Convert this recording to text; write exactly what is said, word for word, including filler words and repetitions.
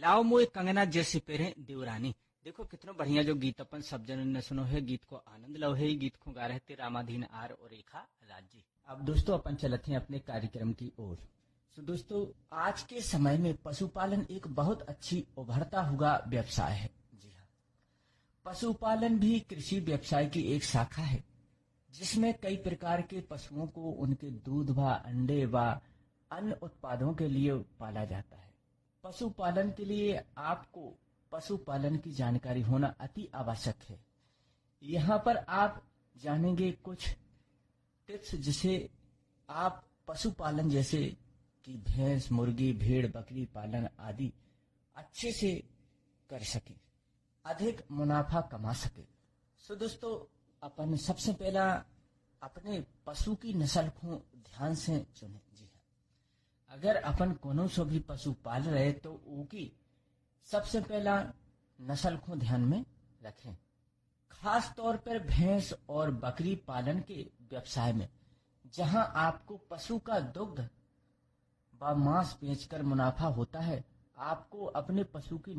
लाओ मोए कंगना जैसे पेरे देवरानी। देखो कितना बढ़िया जो गीत अपन सब जनों ने सुनो है, गीत को आनंद लो है। गीत को गा रहे थे रामाधीन आर और रेखा राज। अब दोस्तों अपन चलते हैं अपने कार्यक्रम की ओर। तो दोस्तों आज के समय में पशुपालन एक बहुत अच्छी उभरता हुआ व्यवसाय है। जी हाँ, पशुपालन भी कृषि व्यवसाय की एक शाखा है जिसमें कई प्रकार के पशुओं को उनके दूध व अंडे व अन्य उत्पादों के लिए पाला जाता है। पशुपालन के लिए आपको पशुपालन की जानकारी होना अति आवश्यक है। यहाँ पर आप जानेंगे कुछ टिप्स जिसे आप पशुपालन जैसे कि भैंस, मुर्गी, भेड़, बकरी पालन आदि अच्छे से कर सके, अधिक मुनाफा कमा सके। सो दोस्तों अपन सबसे पहला अपने पशु की नस्ल को ध्यान से चुने। जी हाँ, अगर अपन कोनो सो भी पशु पाल रहे तो उनकी सबसे पहला नस्ल को ध्यान में रखें। खास तौर पर भैंस और बकरी पालन के व्यवसाय में जहां आपको पशु का दुग्ध व मांस बेचकर मुनाफा होता है, आपको अपने पशु की